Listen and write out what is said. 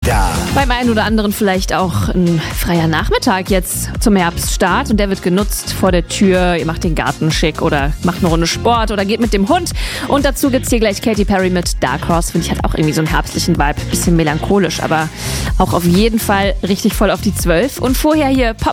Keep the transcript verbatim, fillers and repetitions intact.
Schlager. Beim einen oder anderen vielleicht auch ein freier Nachmittag jetzt zum Herbststart und der wird genutzt vor der Tür. Ihr macht den Garten schick oder macht eine Runde Sport oder geht mit dem Hund. Und dazu gibt's hier gleich Katy Perry mit Dark Horse. Finde ich, hat auch irgendwie so einen herbstlichen Vibe. Bisschen melancholisch, aber auch auf jeden Fall richtig voll auf die zwölf. Und vorher hier Pop